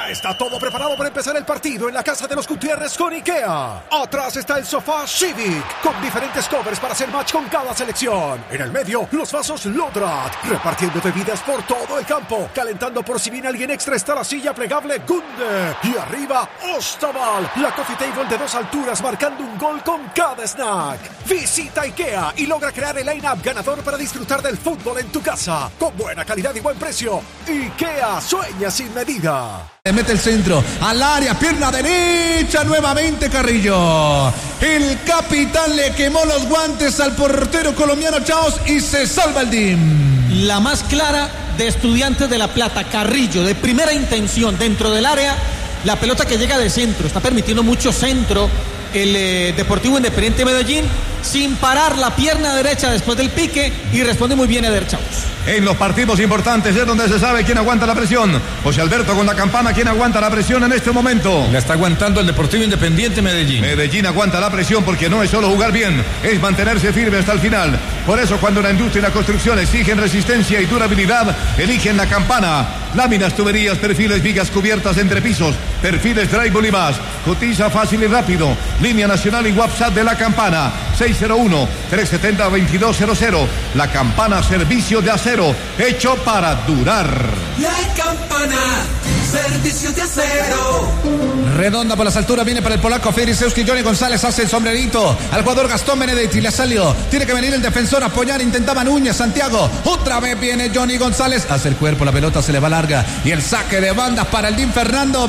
Ya está todo preparado para empezar el partido en la casa de los Gutiérrez con IKEA. Atrás está el sofá Civic, con diferentes covers para hacer match con cada selección. En el medio, los vasos Lodrat, repartiendo bebidas por todo el campo. Calentando por si viene alguien extra está la silla plegable Gunde. Y arriba, Ostaval, la coffee table de 2 alturas marcando un gol con cada snack. Visita IKEA y logra crear el line-up ganador para disfrutar del fútbol en tu casa. Con buena calidad y buen precio. IKEA sueña sin medida. Mete el centro al área, pierna derecha, nuevamente Carrillo. El capitán le quemó los guantes al portero colombiano Chaos y se salva el DIM. La más clara de Estudiantes de La Plata, Carrillo, de primera intención dentro del área. La pelota que llega de centro, está permitiendo mucho centro el Deportivo Independiente Medellín, sin parar la pierna derecha después del pique, y responde muy bien Eder Chaus. En los partidos importantes es donde se sabe quién aguanta la presión. José Alberto con la campana, ¿quién aguanta la presión en este momento? La está aguantando el Deportivo Independiente Medellín. Medellín aguanta la presión porque no es solo jugar bien, es mantenerse firme hasta el final. Por eso cuando la industria y la construcción exigen resistencia y durabilidad, eligen la campana. Láminas, tuberías, perfiles, vigas cubiertas entre pisos, perfiles, drywall y más. Cotiza fácil y rápido. Línea nacional y WhatsApp de la campana 601-370-2200. La campana, servicio de acero, hecho para durar. La campana, servicio de acero. Redonda por las alturas, viene para el polaco Ferisewski. Johnny González hace el sombrerito al jugador Gastón Benedetti, le salió. Tiene que venir el defensor a apoyar, intentaba Núñez, Santiago. Otra vez viene Johnny González, hace el cuerpo, la pelota se le va larga. Y el saque de bandas para el DIM Fernando,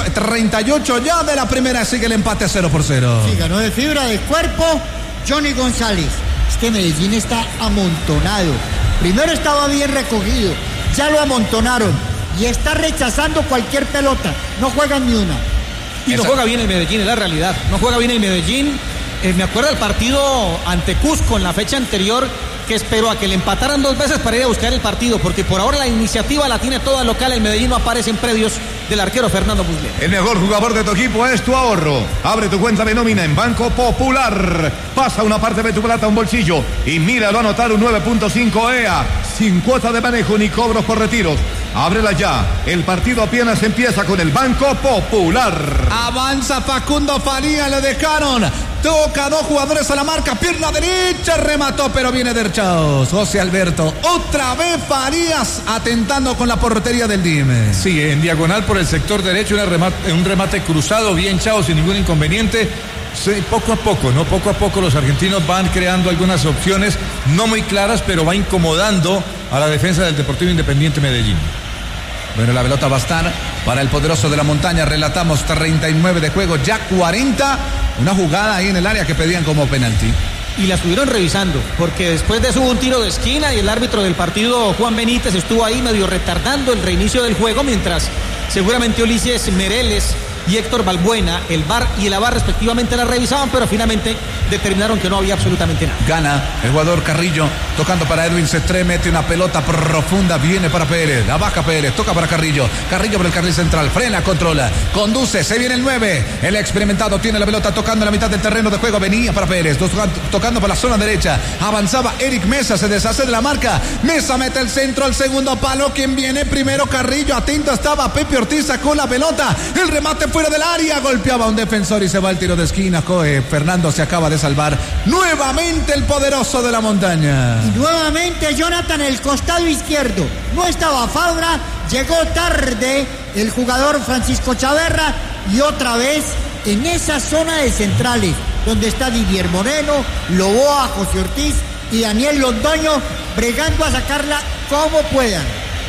38 ya de la primera, sigue el empate a 0-0. Sí, ganó de fibra de cuerpo Johnny González. Este Medellín está amontonado. Primero estaba bien recogido, ya lo amontonaron y está rechazando cualquier pelota. No juegan ni una. Y no juega bien el Medellín, es la realidad. No juega bien el Medellín. Me acuerdo del partido ante Cusco en la fecha anterior, que esperó a que le empataran 2 veces para ir a buscar el partido, porque por ahora la iniciativa la tiene toda local. El Medellín no aparece en predios del arquero Fernando Muslera. El mejor jugador de tu equipo es tu ahorro. Abre tu cuenta de nómina en Banco Popular. Pasa una parte de tu plata a un bolsillo y míralo anotar un 9.5 EA, sin cuota de manejo ni cobros por retiros. Ábrela ya. El partido apenas empieza con el Banco Popular. Avanza Facundo Faría, le dejaron. Toca 2 jugadores a la marca, pierna derecha, remató, pero viene Derchaos. José Alberto, otra vez Farías atentando con la portería del DIM. Sí, en diagonal por el sector derecho, un remate cruzado, bien Chaos, sin ningún inconveniente. Sí, poco a poco los argentinos van creando algunas opciones, no muy claras, pero va incomodando a la defensa del Deportivo Independiente Medellín. Bueno, la pelota va a estar para el poderoso de la montaña. Relatamos 39 de juego, ya 40. Una jugada ahí en el área que pedían como penalti. Y la estuvieron revisando, porque después de eso hubo un tiro de esquina y el árbitro del partido, Juan Benítez, estuvo ahí medio retardando el reinicio del juego, mientras seguramente Ulises Mereles y Héctor Balbuena, el VAR y el AVAR respectivamente la revisaban, pero finalmente determinaron que no había absolutamente nada. Gana el jugador Carrillo, tocando para Edwin Cestré, mete una pelota profunda, viene para Pérez, la baja Pérez, toca para Carrillo por el carril central, frena, controla, conduce, se viene el 9, el experimentado tiene la pelota tocando en la mitad del terreno de juego, venía para Pérez, tocando por la zona derecha, avanzaba Eric Mesa, se deshace de la marca, Mesa mete el centro al segundo palo, quien viene primero Carrillo, atento estaba Pepe Ortiz, sacó la pelota, el remate fuera del área, golpeaba a un defensor y se va el tiro de esquina. Fernando se acaba de salvar nuevamente el poderoso de la montaña. Y nuevamente Jonathan, el costado izquierdo. No estaba Fabra, llegó tarde el jugador Francisco Chaverra y otra vez en esa zona de centrales donde está Didier Moreno, Loboa, José Ortiz y Daniel Londoño bregando a sacarla como puedan.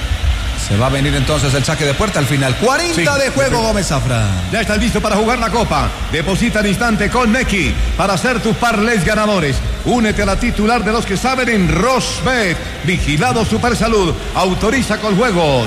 Se va a venir entonces el saque de puerta al final. 40 de juego, Gómez Zafra. Ya estás listo para jugar la Copa. Deposita al instante con Nequi para hacer tus parlays ganadores. Únete a la titular de los que saben en Rosbet. Vigilado Supersalud. Autoriza con juegos.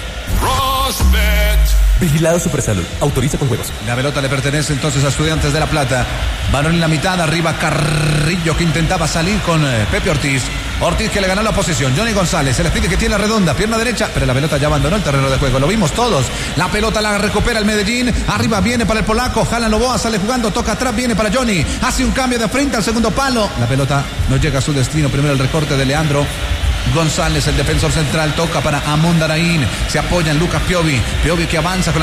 Rosbet. Vigilado Supersalud. Autoriza con juegos. La pelota le pertenece entonces a Estudiantes de La Plata. Balón en la mitad, arriba Carrillo que intentaba salir con Pepe Ortiz. Ortiz que le ganó la posesión. Johnny González se les pide que tiene la redonda, pierna derecha, pero la pelota ya abandonó el terreno de juego. Lo vimos todos. La pelota la recupera el Medellín. Arriba viene para el polaco. Jalan Loboa, sale jugando, toca atrás, viene para Johnny. Hace un cambio de frente al segundo palo. La pelota no llega a su destino. Primero el recorte de Leandro González, el defensor central, toca para Amon Daraín. Se apoya en Lucas Piovi. Piovi que avanza con la